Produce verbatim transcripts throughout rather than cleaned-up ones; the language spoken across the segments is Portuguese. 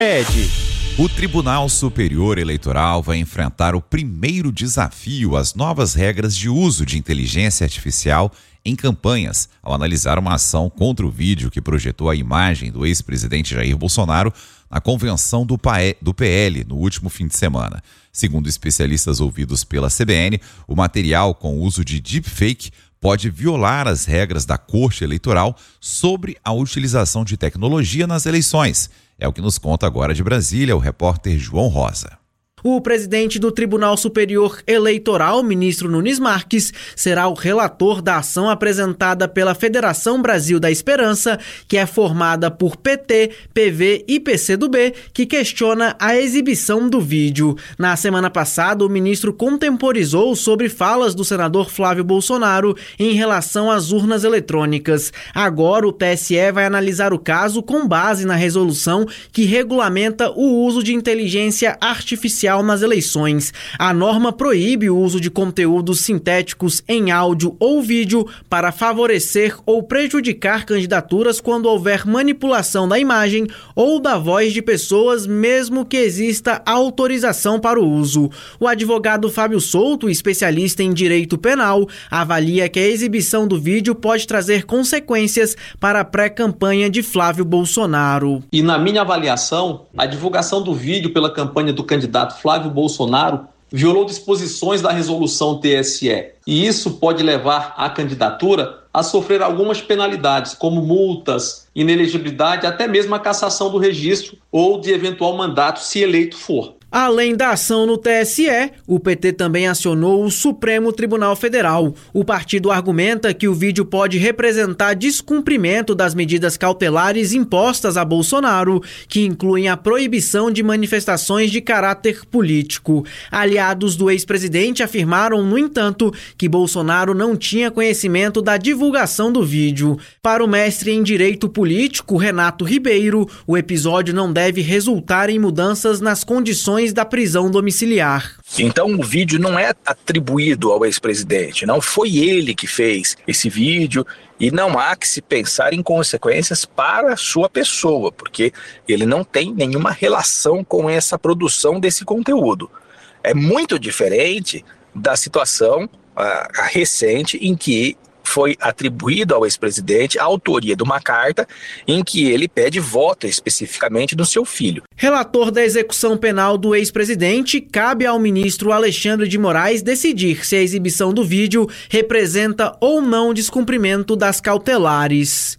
O Tribunal Superior Eleitoral vai enfrentar o primeiro desafio às novas regras de uso de inteligência artificial em campanhas, ao analisar uma ação contra o vídeo que projetou a imagem do ex-presidente Jair Bolsonaro na convenção do P L no último fim de semana. Segundo especialistas ouvidos pela C B N, o material com uso de deepfake pode violar as regras da Corte Eleitoral sobre a utilização de tecnologia nas eleições. É o que nos conta agora de Brasília o repórter João Rosa. O presidente do Tribunal Superior Eleitoral, ministro Nunes Marques, será o relator da ação apresentada pela Federação Brasil da Esperança, que é formada por P T, P V e P C do B, que questiona a exibição do vídeo. Na semana passada, o ministro contemporizou sobre falas do senador Flávio Bolsonaro em relação às urnas eletrônicas. Agora, o T S E vai analisar o caso com base na resolução que regulamenta o uso de inteligência artificial nas eleições. A norma proíbe o uso de conteúdos sintéticos em áudio ou vídeo para favorecer ou prejudicar candidaturas quando houver manipulação da imagem ou da voz de pessoas, mesmo que exista autorização para o uso. O advogado Fábio Souto, especialista em direito penal, avalia que a exibição do vídeo pode trazer consequências para a pré-campanha de Flávio Bolsonaro. E na minha avaliação, a divulgação do vídeo pela campanha do candidato Flávio Bolsonaro violou disposições da resolução T S E. E isso pode levar a candidatura a sofrer algumas penalidades, como multas, inelegibilidade, até mesmo a cassação do registro ou de eventual mandato, se eleito for. Além da ação no T S E, o P T também acionou o Supremo Tribunal Federal. O partido argumenta que o vídeo pode representar descumprimento das medidas cautelares impostas a Bolsonaro, que incluem a proibição de manifestações de caráter político. Aliados do ex-presidente afirmaram, no entanto, que Bolsonaro não tinha conhecimento da divulgação do vídeo. Para o mestre em Direito Político, Renato Ribeiro, o episódio não deve resultar em mudanças nas condições da prisão domiciliar. Então o vídeo não é atribuído ao ex-presidente, não foi ele que fez esse vídeo e não há que se pensar em consequências para a sua pessoa, porque ele não tem nenhuma relação com essa produção desse conteúdo. É muito diferente da situação uh, recente em que foi atribuído ao ex-presidente a autoria de uma carta em que ele pede voto especificamente do seu filho. Relator da execução penal do ex-presidente, cabe ao ministro Alexandre de Moraes decidir se a exibição do vídeo representa ou não descumprimento das cautelares.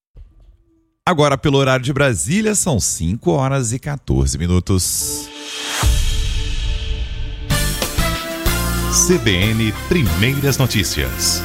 Agora, pelo horário de Brasília, são cinco horas e quatorze minutos. C B N Primeiras Notícias.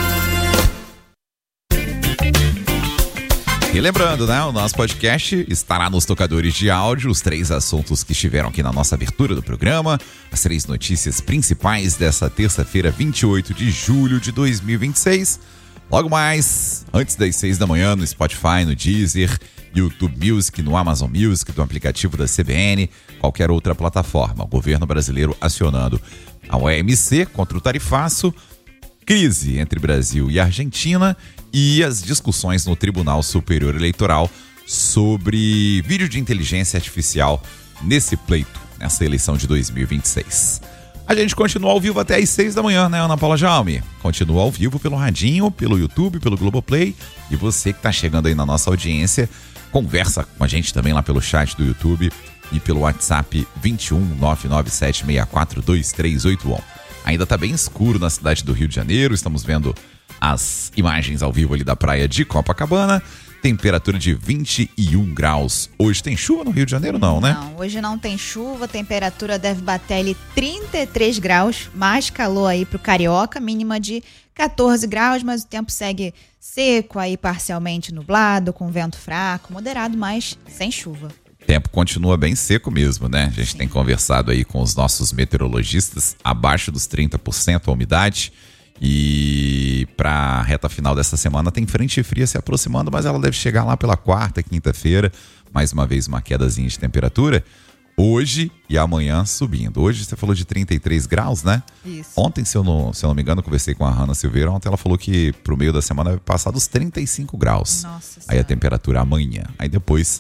E lembrando, né, o nosso podcast estará nos tocadores de áudio, os três assuntos que estiveram aqui na nossa abertura do programa, as três notícias principais dessa terça-feira, vinte e oito de julho de dois mil e vinte e seis. Logo mais, antes das seis da manhã, no Spotify, no Deezer, YouTube Music, no Amazon Music, do aplicativo da C B N, qualquer outra plataforma. O governo brasileiro acionando a O M C contra o tarifaço, crise entre Brasil e Argentina e as discussões no Tribunal Superior Eleitoral sobre vídeo de inteligência artificial nesse pleito, nessa eleição de dois mil e vinte e seis. A gente continua ao vivo até às seis da manhã, né, Ana Paula Jaume? Continua ao vivo pelo radinho, pelo YouTube, pelo Globoplay. E você que está chegando aí na nossa audiência, conversa com a gente também lá pelo chat do YouTube e pelo WhatsApp vinte e um, nove nove sete seis quatro, dois três oito um. Ainda está bem escuro na cidade do Rio de Janeiro, estamos vendo as imagens ao vivo ali da praia de Copacabana. Temperatura de vinte e um graus. Hoje tem chuva no Rio de Janeiro, não, né? Não, hoje não tem chuva, a temperatura deve bater ali trinta e três graus, mais calor aí pro Carioca, mínima de quatorze graus, mas o tempo segue seco aí, parcialmente nublado, com vento fraco, moderado, mas sem chuva. O tempo continua bem seco mesmo, né? A gente Sim. tem conversado aí com os nossos meteorologistas, abaixo dos trinta por cento a umidade. E para a reta final dessa semana tem frente fria se aproximando, mas ela deve chegar lá pela quarta, quinta-feira. Mais uma vez uma quedazinha de temperatura. Hoje e amanhã subindo. Hoje você falou de trinta e três graus, né? Isso. Ontem, se eu não, se eu não me engano, eu conversei com a Hanna Silveira. Ontem ela falou que pro meio da semana vai passar dos trinta e cinco graus. Nossa Aí a temperatura amanhã. Aí depois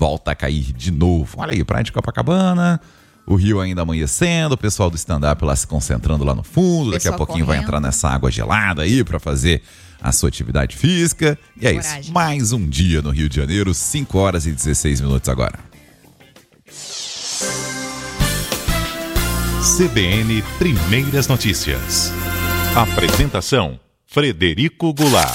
volta a cair de novo. Olha aí, praia de Copacabana, o rio ainda amanhecendo, o pessoal do stand-up lá se concentrando lá no fundo, daqui a pouquinho correndo. Vai entrar nessa água gelada aí para fazer a sua atividade física. E é Coragem. Isso, mais um dia no Rio de Janeiro, cinco horas e dezesseis minutos agora. C B N Primeiras Notícias. Apresentação: Frederico Goulart.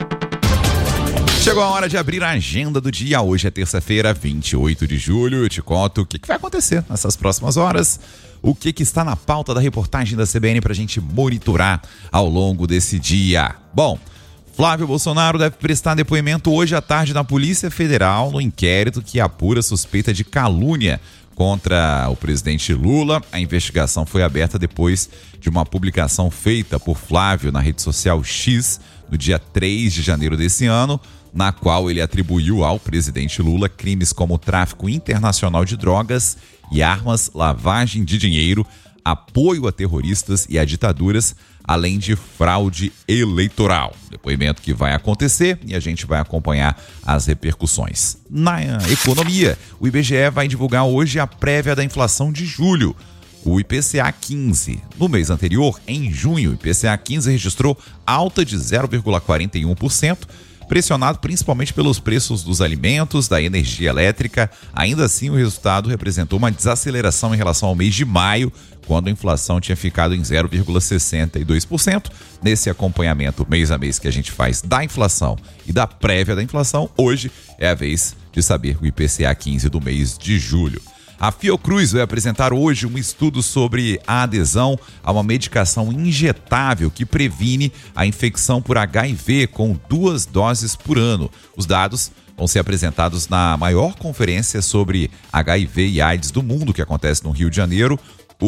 Chegou a hora de abrir a agenda do dia. Hoje é terça-feira, vinte e oito de julho. Eu te conto o que, que vai acontecer nessas próximas horas. O que, que está na pauta da reportagem da C B N para a gente monitorar ao longo desse dia. Bom, Flávio Bolsonaro deve prestar depoimento hoje à tarde na Polícia Federal no inquérito que apura suspeita de calúnia contra o presidente Lula. A investigação foi aberta depois de uma publicação feita por Flávio na rede social X no dia três de janeiro desse ano, na qual ele atribuiu ao presidente Lula crimes como tráfico internacional de drogas e armas, lavagem de dinheiro, apoio a terroristas e a ditaduras, além de fraude eleitoral. Depoimento que vai acontecer e a gente vai acompanhar as repercussões. Na economia, o I B G E vai divulgar hoje a prévia da inflação de julho. O I P C A quinze. No mês anterior, em junho, o I P C A quinze registrou alta de zero vírgula quarenta e um por cento, pressionado principalmente pelos preços dos alimentos, da energia elétrica. Ainda assim, o resultado representou uma desaceleração em relação ao mês de maio, quando a inflação tinha ficado em zero vírgula sessenta e dois por cento. Nesse acompanhamento mês a mês que a gente faz da inflação e da prévia da inflação, hoje é a vez de saber o I P C A quinze do mês de julho. A Fiocruz vai apresentar hoje um estudo sobre a adesão a uma medicação injetável que previne a infecção por H I V com duas doses por ano. Os dados vão ser apresentados na maior conferência sobre H I V e AIDS do mundo, que acontece no Rio de Janeiro.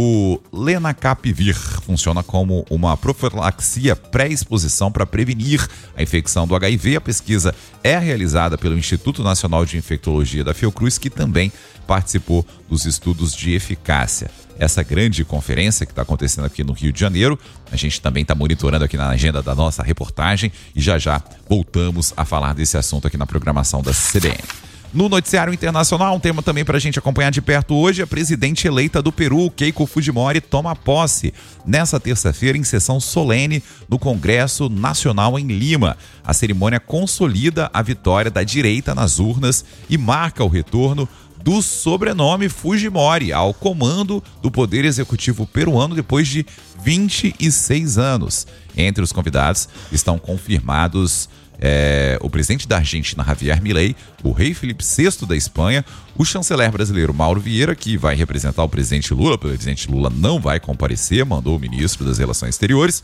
O Lenacapavir funciona como uma profilaxia pré-exposição para prevenir a infecção do H I V. A pesquisa é realizada pelo Instituto Nacional de Infectologia da Fiocruz, que também participou dos estudos de eficácia. Essa grande conferência que está acontecendo aqui no Rio de Janeiro, a gente também está monitorando aqui na agenda da nossa reportagem e já já voltamos a falar desse assunto aqui na programação da C B N. No noticiário internacional, um tema também para a gente acompanhar de perto hoje, a presidente eleita do Peru, Keiko Fujimori, toma posse nessa terça-feira em sessão solene no Congresso Nacional em Lima. A cerimônia consolida a vitória da direita nas urnas e marca o retorno do sobrenome Fujimori ao comando do Poder Executivo peruano depois de vinte e seis anos. Entre os convidados estão confirmados É, o presidente da Argentina, Javier Milei, o rei Felipe sexto da Espanha, o chanceler brasileiro Mauro Vieira, que vai representar o presidente Lula. O presidente Lula não vai comparecer, mandou o ministro das Relações Exteriores.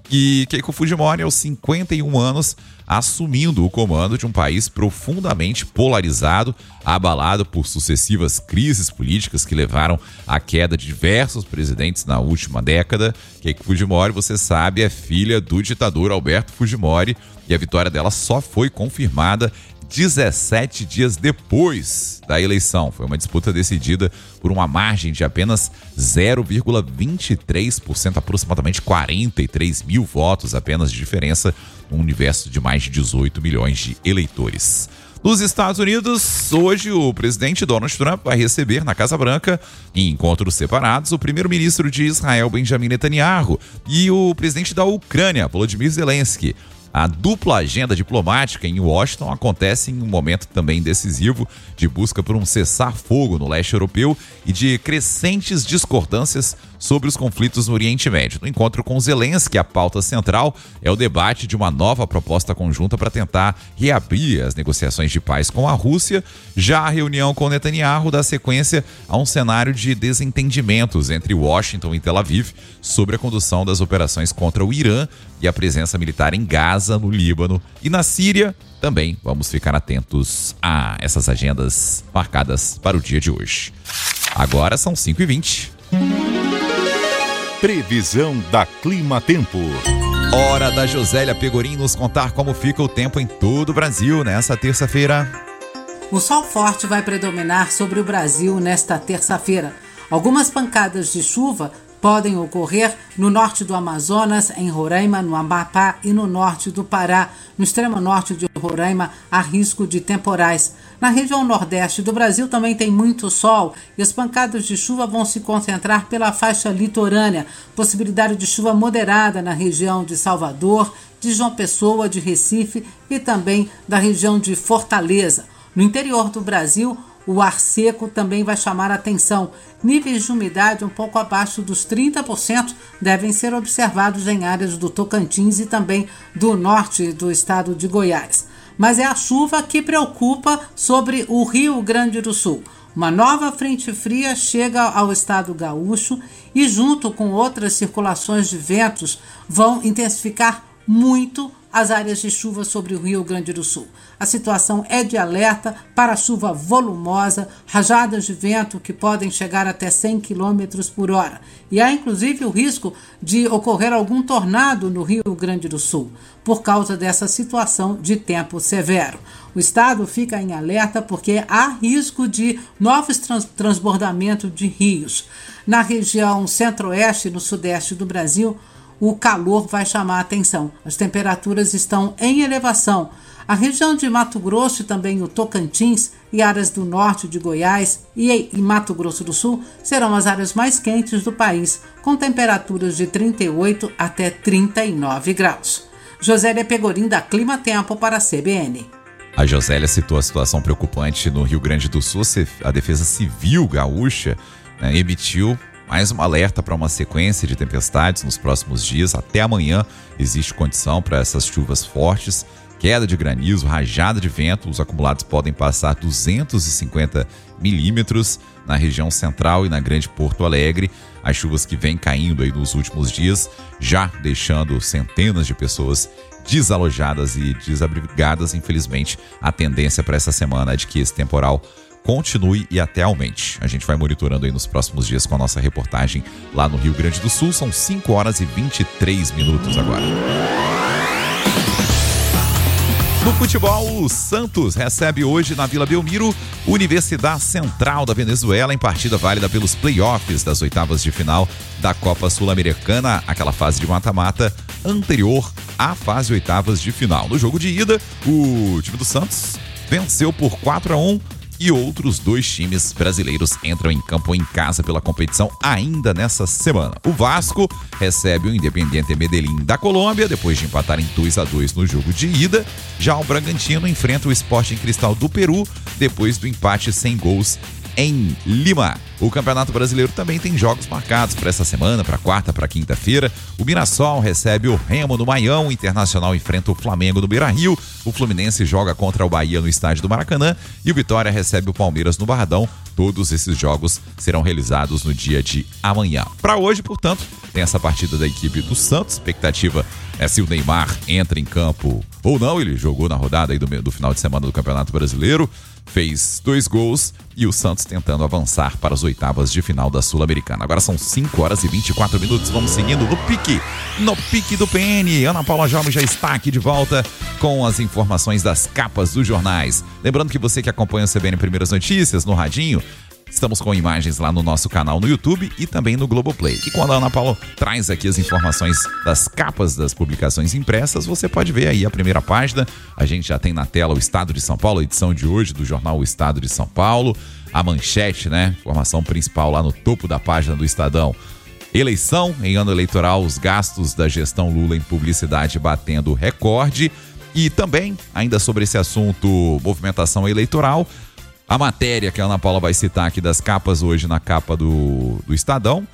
E Keiko Fujimori, aos cinquenta e um anos, assumindo o comando de um país profundamente polarizado, abalado por sucessivas crises políticas que levaram à queda de diversos presidentes na última década. Keiko Fujimori, você sabe, é filha do ditador Alberto Fujimori e a vitória dela só foi confirmada dezessete dias depois da eleição. Foi uma disputa decidida por uma margem de apenas zero vírgula vinte e três por cento, aproximadamente quarenta e três mil votos apenas de diferença, num universo de mais de dezoito milhões de eleitores. Nos Estados Unidos, hoje o presidente Donald Trump vai receber na Casa Branca, em encontros separados, o primeiro-ministro de Israel, Benjamin Netanyahu, e o presidente da Ucrânia, Volodymyr Zelensky. A dupla agenda diplomática em Washington acontece em um momento também decisivo de busca por um cessar-fogo no leste europeu e de crescentes discordâncias sobre os conflitos no Oriente Médio. No encontro com Zelensky, a pauta central é o debate de uma nova proposta conjunta para tentar reabrir as negociações de paz com a Rússia. Já a reunião com Netanyahu dá sequência a um cenário de desentendimentos entre Washington e Tel Aviv sobre a condução das operações contra o Irã e a presença militar em Gaza, no Líbano e na Síria. Também vamos ficar atentos a essas agendas marcadas para o dia de hoje. Agora são cinco e vinte. Previsão da Clima Tempo. Hora da Josélia Pegorim nos contar como fica o tempo em todo o Brasil nessa terça-feira. O sol forte vai predominar sobre o Brasil nesta terça-feira. Algumas pancadas de chuva podem ocorrer no norte do Amazonas, em Roraima, no Amapá e no norte do Pará. No extremo norte de Roraima, há risco de temporais. Na região nordeste do Brasil também tem muito sol e as pancadas de chuva vão se concentrar pela faixa litorânea. Possibilidade de chuva moderada na região de Salvador, de João Pessoa, de Recife e também da região de Fortaleza. No interior do Brasil, o ar seco também vai chamar a atenção. Níveis de umidade um pouco abaixo dos trinta por cento devem ser observados em áreas do Tocantins e também do norte do estado de Goiás. Mas é a chuva que preocupa sobre o Rio Grande do Sul. Uma nova frente fria chega ao estado gaúcho e, junto com outras circulações de ventos, vão intensificar muito as áreas de chuva sobre o Rio Grande do Sul. A situação é de alerta para chuva volumosa, rajadas de vento que podem chegar até cem quilômetros por hora. E há inclusive o risco de ocorrer algum tornado no Rio Grande do Sul, por causa dessa situação de tempo severo. O estado fica em alerta porque há risco de novos trans- transbordamentos de rios. Na região centro-oeste e no sudeste do Brasil, o calor vai chamar a atenção. As temperaturas estão em elevação. A região de Mato Grosso e também o Tocantins e áreas do norte de Goiás e em Mato Grosso do Sul serão as áreas mais quentes do país, com temperaturas de trinta e oito até trinta e nove graus. Josélia Pegorim, da Clima Tempo, para a C B N. A Josélia citou a situação preocupante no Rio Grande do Sul. A Defesa Civil Gaúcha, né, emitiu mais um alerta para uma sequência de tempestades nos próximos dias. Até amanhã existe condição para essas chuvas fortes, queda de granizo, rajada de vento. Os acumulados podem passar duzentos e cinquenta milímetros na região central e na Grande Porto Alegre. As chuvas que vêm caindo aí nos últimos dias, já deixando centenas de pessoas desalojadas e desabrigadas. Infelizmente, a tendência para essa semana é de que esse temporal continue e até aumente. A gente vai monitorando aí nos próximos dias com a nossa reportagem lá no Rio Grande do Sul. São cinco horas e vinte e três minutos agora. No futebol, o Santos recebe hoje na Vila Belmiro Universidade Central da Venezuela em partida válida pelos playoffs das oitavas de final da Copa Sul-Americana, aquela fase de mata-mata anterior à fase oitavas de final. No jogo de ida, o time do Santos venceu por quatro a um e outros dois times brasileiros entram em campo em casa pela competição ainda nessa semana. O Vasco recebe o Independiente Medellín da Colômbia, depois de empatar em dois a dois no jogo de ida. Já o Bragantino enfrenta o Sporting Cristal do Peru, depois do empate sem gols em Lima. O Campeonato Brasileiro também tem jogos marcados para essa semana, para quarta, para quinta-feira. O Mirassol recebe o Remo no Maião, o Internacional enfrenta o Flamengo no Beira-Rio, o Fluminense joga contra o Bahia no estádio do Maracanã e o Vitória recebe o Palmeiras no Barradão. Todos esses jogos serão realizados no dia de amanhã. Para hoje, portanto, tem essa partida da equipe do Santos. Expectativa é se o Neymar entra em campo ou não. Ele jogou na rodada aí do, do final de semana do Campeonato Brasileiro, fez dois gols e o Santos tentando avançar para as oitavas de final da Sul-Americana. Agora são cinco horas e vinte e quatro minutos, vamos seguindo no pique, no pique do P N. Ana Paula Jovem já está aqui de volta com as informações das capas dos jornais. Lembrando que você que acompanha o C B N Primeiras Notícias no radinho, estamos com imagens lá no nosso canal no YouTube e também no Globoplay. E quando a Ana Paula traz aqui as informações das capas das publicações impressas, você pode ver aí a primeira página. A gente já tem na tela o Estado de São Paulo, a edição de hoje do jornal O Estado de São Paulo. A manchete, né? Informação principal lá no topo da página do Estadão. Eleição em ano eleitoral, os gastos da gestão Lula em publicidade batendo recorde. E também, ainda sobre esse assunto, movimentação eleitoral, a matéria que a Ana Paula vai citar aqui das capas hoje na capa do, do Estadão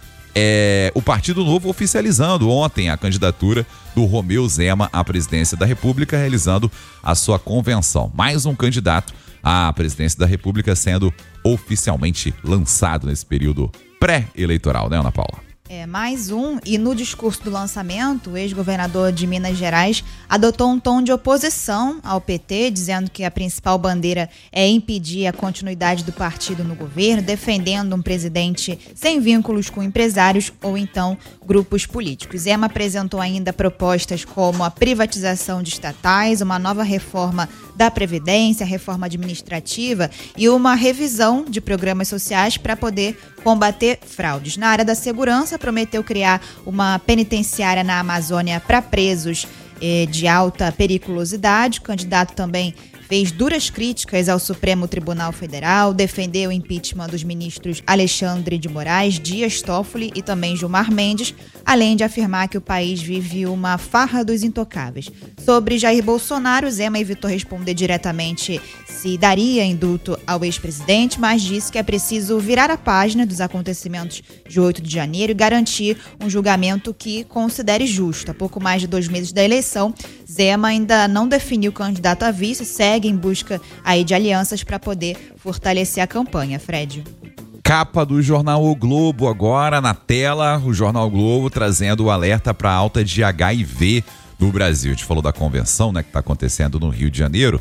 é o Partido Novo oficializando ontem a candidatura do Romeu Zema à presidência da República, realizando a sua convenção. Mais um candidato à presidência da República sendo oficialmente lançado nesse período pré-eleitoral, né, Ana Paula? É, mais um, e no discurso do lançamento, o ex-governador de Minas Gerais adotou um tom de oposição ao P T, dizendo que a principal bandeira é impedir a continuidade do partido no governo, defendendo um presidente sem vínculos com empresários ou então grupos políticos. Zema apresentou ainda propostas como a privatização de estatais, uma nova reforma da Previdência, reforma administrativa e uma revisão de programas sociais para poder combater fraudes. Na área da segurança, prometeu criar uma penitenciária na Amazônia para presos eh, de alta periculosidade. O candidato também fez duras críticas ao Supremo Tribunal Federal, defendeu o impeachment dos ministros Alexandre de Moraes, Dias Toffoli e também Gilmar Mendes, além de afirmar que o país vive uma farra dos intocáveis. Sobre Jair Bolsonaro, Zema evitou responder diretamente se daria indulto ao ex-presidente, mas disse que é preciso virar a página dos acontecimentos de oito de janeiro e garantir um julgamento que considere justo. Há pouco mais de dois meses da eleição, Zema ainda não definiu o candidato a vice, segue em busca aí de alianças para poder fortalecer a campanha. Fred. Capa do jornal O Globo agora na tela, o jornal O Globo trazendo o alerta para alta de H I V no Brasil. A gente falou da convenção, né, que está acontecendo no Rio de Janeiro,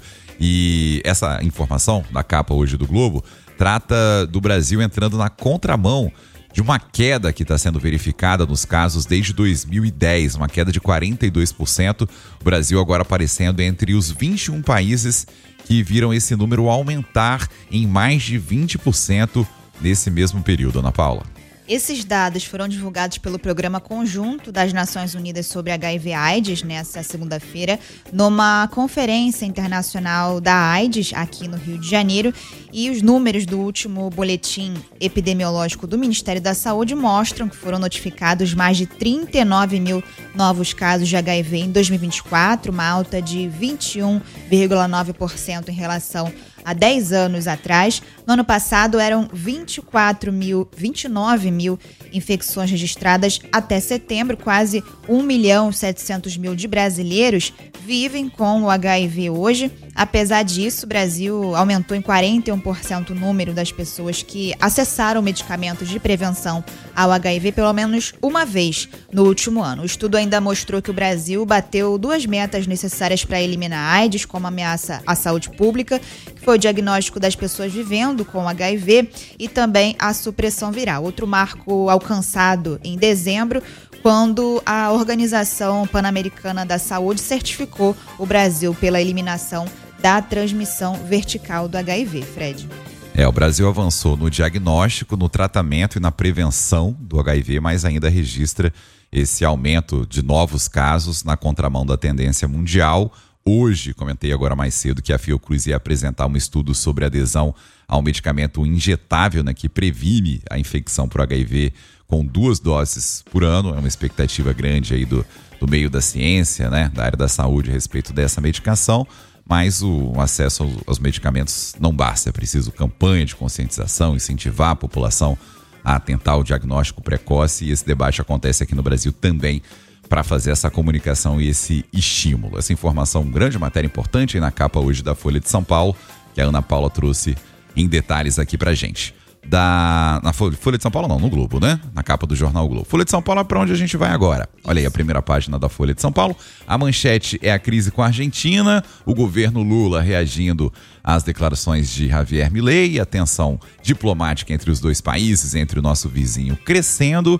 e essa informação da capa hoje do Globo trata do Brasil entrando na contramão de uma queda que está sendo verificada nos casos desde dois mil e dez, uma queda de quarenta e dois por cento. O Brasil agora aparecendo entre os vinte e um países que viram esse número aumentar em mais de vinte por cento nesse mesmo período, Ana Paula. Esses dados foram divulgados pelo Programa Conjunto das Nações Unidas sobre H I V AIDS nesta segunda-feira, numa conferência internacional da AIDS aqui no Rio de Janeiro, e os números do último boletim epidemiológico do Ministério da Saúde mostram que foram notificados mais de trinta e nove mil novos casos de H I V em dois mil e vinte e quatro, uma alta de vinte e um vírgula nove por cento em relação há dez anos atrás. No ano passado eram vinte e quatro mil, vinte e nove mil infecções registradas até setembro. Quase um milhão e setecentos mil de brasileiros vivem com o H I V hoje. Apesar disso, o Brasil aumentou em quarenta e um por cento o número das pessoas que acessaram medicamentos de prevenção ao H I V pelo menos uma vez no último ano. O estudo ainda mostrou que o Brasil bateu duas metas necessárias para eliminar a AIDS como ameaça à saúde pública, que foi o diagnóstico das pessoas vivendo com H I V e também a supressão viral. Outro marco alcançado em dezembro, quando a Organização Pan-Americana da Saúde certificou o Brasil pela eliminação da transmissão vertical do H I V. Fred. É, o Brasil avançou no diagnóstico, no tratamento e na prevenção do H I V, mas ainda registra esse aumento de novos casos na contramão da tendência mundial. Hoje, comentei agora mais cedo que a Fiocruz ia apresentar um estudo sobre adesão ao medicamento injetável, né, que previne a infecção por H I V com duas doses por ano. É uma expectativa grande aí do, do meio da ciência, né, da área da saúde a respeito dessa medicação, mas o acesso aos, aos medicamentos não basta. É preciso campanha de conscientização, incentivar a população a tentar o diagnóstico precoce, e esse debate acontece aqui no Brasil também para fazer essa comunicação e esse estímulo. Essa informação, grande matéria importante aí na capa hoje da Folha de São Paulo, que a Ana Paula trouxe em detalhes aqui pra gente. Da, na Folha de São Paulo não, no Globo, né? Na capa do jornal Globo. Folha de São Paulo é pra onde a gente vai agora. Olha aí a primeira página da Folha de São Paulo. A manchete é a crise com a Argentina, o governo Lula reagindo às declarações de Javier Milei, a tensão diplomática entre os dois países, entre o nosso vizinho crescendo.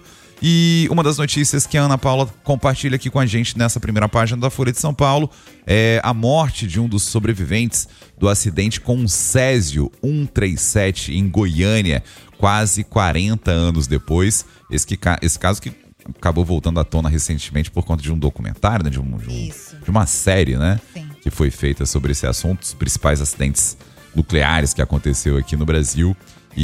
E uma das notícias que a Ana Paula compartilha aqui com a gente nessa primeira página da Folha de São Paulo é a morte de um dos sobreviventes do acidente com um Césio cento e trinta e sete em Goiânia, quase quarenta anos depois. Esse, que, esse caso que acabou voltando à tona recentemente por conta de um documentário, né, de, um, de, um, de uma série, né, que foi feita sobre esse assunto, os principais acidentes nucleares que aconteceu aqui no Brasil.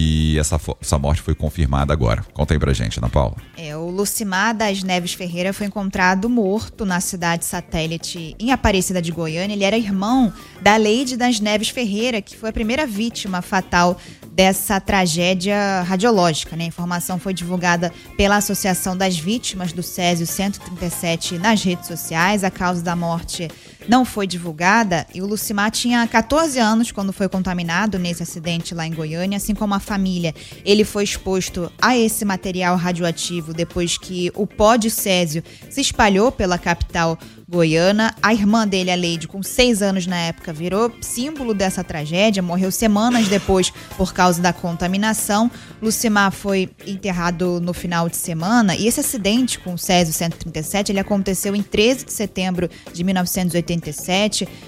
E essa, essa morte foi confirmada agora. Conta aí pra gente, Ana Paula. É, o Lucimar das Neves Ferreira foi encontrado morto na cidade satélite em Aparecida de Goiânia. Ele era irmão da Leide das Neves Ferreira, que foi a primeira vítima fatal dessa tragédia radiológica, né? A informação foi divulgada pela Associação das Vítimas do Césio cento e trinta e sete nas redes sociais. A causa da morte não foi divulgada e o Lucimar tinha catorze anos quando foi contaminado nesse acidente lá em Goiânia, assim como a família. Ele foi exposto a esse material radioativo depois que o pó de césio se espalhou pela capital goiana. A irmã dele, a Leide, com seis anos na época, virou símbolo dessa tragédia, morreu semanas depois por causa da contaminação. Lucimar foi enterrado no final de semana e esse acidente com o Césio cento e trinta e sete, ele aconteceu em treze de setembro de mil novecentos e oitenta e sete.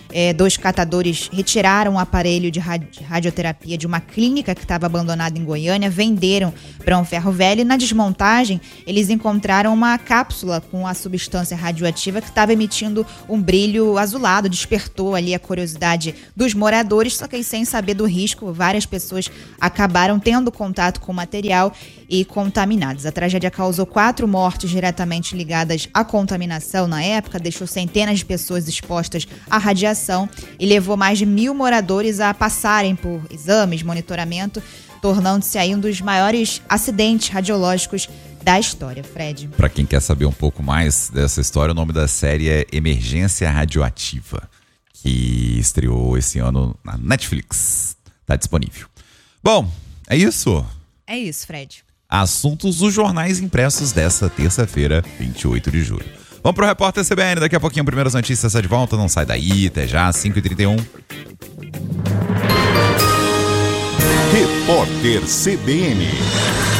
É, dois catadores retiraram um aparelho de radioterapia de uma clínica que estava abandonada em Goiânia, venderam para um ferro velho e na desmontagem eles encontraram uma cápsula com a substância radioativa que estava emitindo um brilho azulado, despertou ali a curiosidade dos moradores, só que aí, sem saber do risco, várias pessoas acabaram tendo contato com o material e contaminadas. A tragédia causou quatro mortes diretamente ligadas à contaminação na época, deixou centenas de pessoas expostas à radiação e levou mais de mil moradores a passarem por exames, monitoramento, tornando-se aí um dos maiores acidentes radiológicos da história, Fred. Para quem quer saber um pouco mais dessa história, o nome da série é Emergência Radioativa, que estreou esse ano na Netflix. Tá disponível. Bom, é isso? É isso, Fred. Assuntos dos jornais impressos dessa terça-feira, vinte e oito de julho. Vamos pro Repórter C B N, daqui a pouquinho primeiras notícias está de volta, não sai daí, até já, cinco e trinta e um. Repórter C B N.